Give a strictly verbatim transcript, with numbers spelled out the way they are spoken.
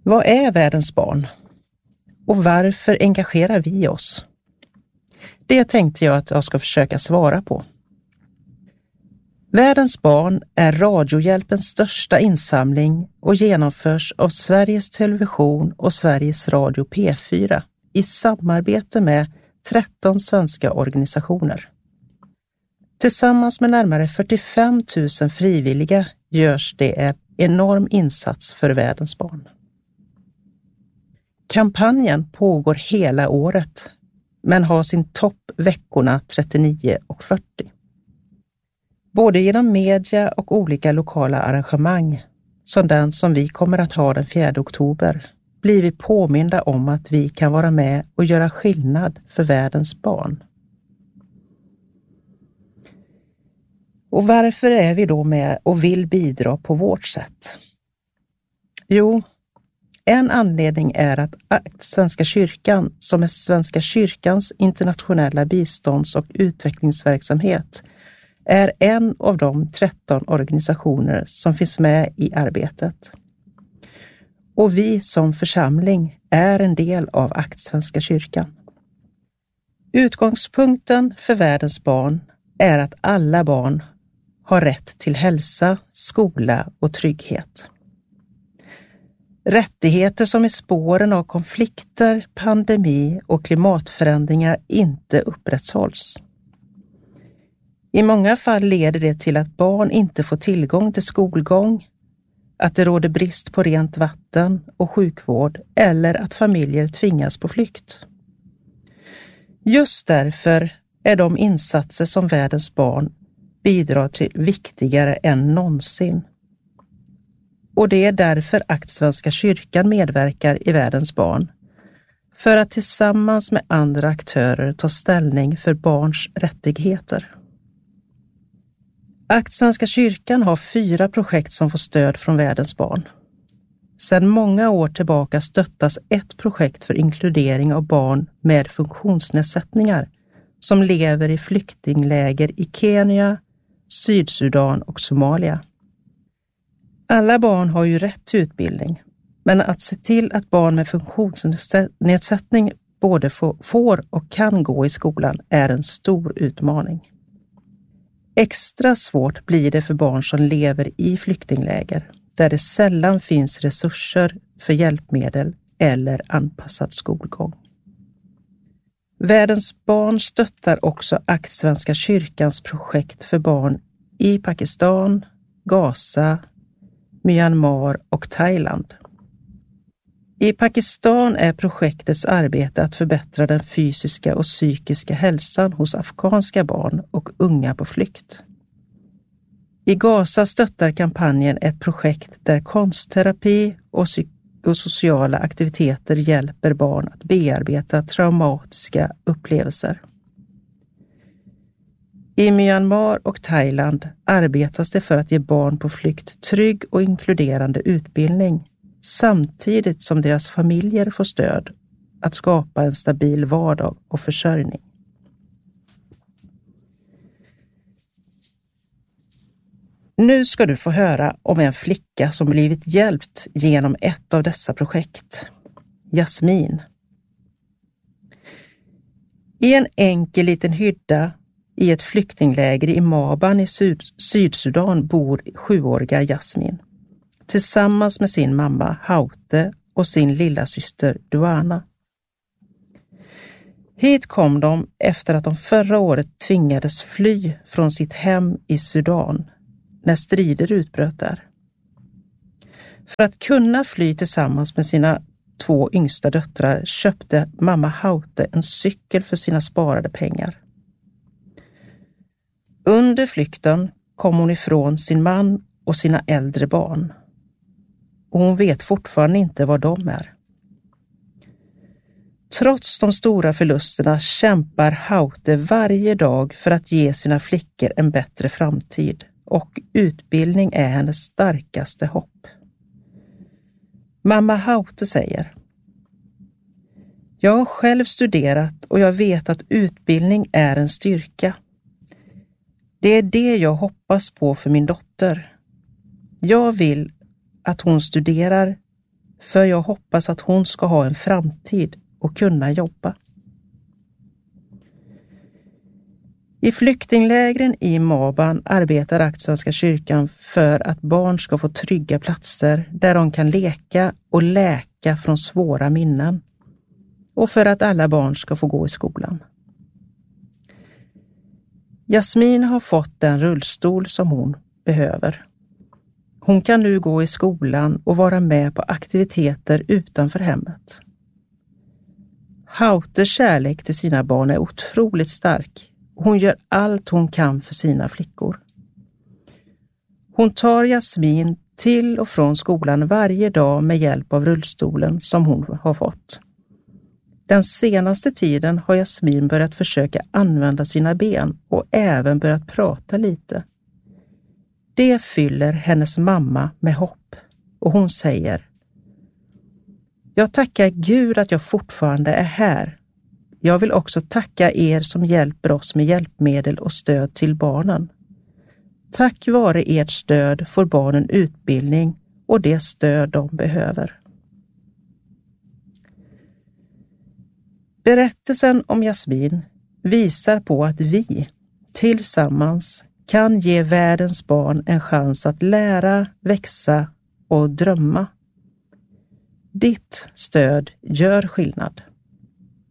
Vad är världens barn? Och varför engagerar vi oss? Det tänkte jag att jag ska försöka svara på. Världens barn är Radiohjälpens största insamling och genomförs av Sveriges Television och Sveriges Radio P fyra i samarbete med tretton svenska organisationer. Tillsammans med närmare fyrtiofem tusen frivilliga görs det en enorm insats för världens barn. Kampanjen pågår hela året men har sin topp veckorna trettionio och fyrtio. Både genom media och olika lokala arrangemang, som den som vi kommer att ha den fjärde oktober, blir vi påminda om att vi kan vara med och göra skillnad för världens barn. Och varför är vi då med och vill bidra på vårt sätt? Jo, en anledning är att Svenska kyrkan, som är Svenska kyrkans internationella bistånds- och utvecklingsverksamhet, är en av de tretton organisationer som finns med i arbetet. Och vi som församling är en del av Akt Svenska kyrkan. Utgångspunkten för världens barn är att alla barn har rätt till hälsa, skola och trygghet. Rättigheter som i spåren av konflikter, pandemi och klimatförändringar inte upprätthålls. I många fall leder det till att barn inte får tillgång till skolgång, att det råder brist på rent vatten och sjukvård eller att familjer tvingas på flykt. Just därför är de insatser som världens barn bidrar till viktigare än någonsin. Och det är därför Akt Svenska kyrkan medverkar i världens barn, för att tillsammans med andra aktörer ta ställning för barns rättigheter. Akt Svenska kyrkan har fyra projekt som får stöd från världens barn. Sedan många år tillbaka stöttas ett projekt för inkludering av barn med funktionsnedsättningar som lever i flyktingläger i Kenya, Sydsudan och Somalia. Alla barn har ju rätt till utbildning, men att se till att barn med funktionsnedsättning både får och kan gå i skolan är en stor utmaning. Extra svårt blir det för barn som lever i flyktingläger, där det sällan finns resurser för hjälpmedel eller anpassad skolgång. Världens barn stöttar också Akt Svenska kyrkans projekt för barn i Pakistan, Gaza, Myanmar och Thailand. I Pakistan är projektets arbete att förbättra den fysiska och psykiska hälsan hos afghanska barn och unga på flykt. I Gaza stöttar kampanjen ett projekt där konstterapi och psykosociala aktiviteter hjälper barn att bearbeta traumatiska upplevelser. I Myanmar och Thailand arbetas det för att ge barn på flykt trygg och inkluderande utbildning, samtidigt som deras familjer får stöd att skapa en stabil vardag och försörjning. Nu ska du få höra om en flicka som blivit hjälpt genom ett av dessa projekt, Jasmin. I en enkel liten hydda i ett flyktingläger i Maban i Syd- Sydsudan bor sjuåriga Jasmin tillsammans med sin mamma Haute och sin lilla syster Duana. Hit kom de efter att de förra året tvingades fly från sitt hem i Sudan när strider utbröt där. För att kunna fly tillsammans med sina två yngsta döttrar köpte mamma Haute en cykel för sina sparade pengar. Under flykten kom hon ifrån sin man och sina äldre barn. Och hon vet fortfarande inte var de är. Trots de stora förlusterna kämpar Haute varje dag för att ge sina flickor en bättre framtid, och utbildning är hennes starkaste hopp. Mamma Haute säger: "Jag har själv studerat och jag vet att utbildning är en styrka. Det är det jag hoppas på för min dotter. Jag vill att hon studerar för jag hoppas att hon ska ha en framtid och kunna jobba. I flyktinglägren i Maban arbetar Aktsvenska kyrkan för att barn ska få trygga platser där de kan leka och läka från svåra minnen och för att alla barn ska få gå i skolan. Jasmin har fått den rullstol som hon behöver. Hon kan nu gå i skolan och vara med på aktiviteter utanför hemmet. Hautes kärlek till sina barn är otroligt stark. Hon gör allt hon kan för sina flickor. Hon tar Jasmin till och från skolan varje dag med hjälp av rullstolen som hon har fått. Den senaste tiden har Jasmin börjat försöka använda sina ben och även börjat prata lite. Det fyller hennes mamma med hopp och hon säger: Jag tackar Gud att jag fortfarande är här. Jag vill också tacka er som hjälper oss med hjälpmedel och stöd till barnen. Tack vare ert stöd får barnen utbildning och det stöd de behöver. Berättelsen om Jasmin visar på att vi tillsammans kan ge världens barn en chans att lära, växa och drömma. Ditt stöd gör skillnad.